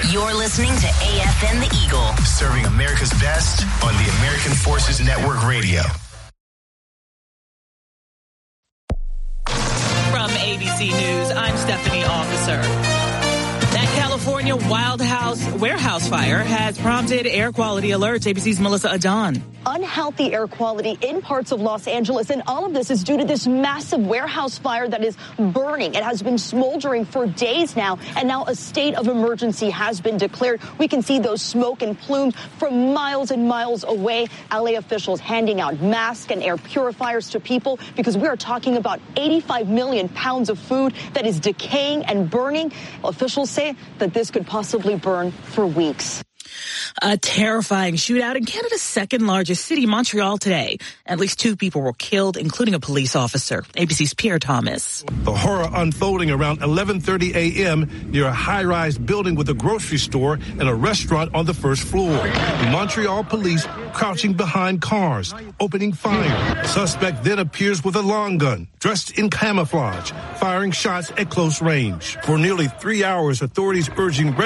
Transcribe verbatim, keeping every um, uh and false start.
You're listening to A F N The Eagle, serving America's best on the American Forces Network Radio. From A B C News, I'm Stephanie Officer. That California Wild House warehouse fire has prompted air quality alerts. A B C's Melissa Adon. Unhealthy air quality in parts of Los Angeles, and all of this is due to this massive warehouse fire that is burning. It has been smoldering for days now, and now a state of emergency has been declared. We can see those smoke and plumes from miles and miles away. L A officials handing out masks and air purifiers to people because we are talking about eighty-five million pounds of food that is decaying and burning. Officials say that this could possibly burn for weeks. A terrifying shootout in Canada's second largest city, Montreal, today. At least two people were killed, including a police officer. A B C's Pierre Thomas. The horror unfolding around eleven thirty a.m. near a high-rise building with a grocery store and a restaurant on the first floor. Montreal police crouching behind cars, opening fire. Suspect then appears with a long gun, dressed in camouflage, firing shots at close range. For nearly three hours, authorities urging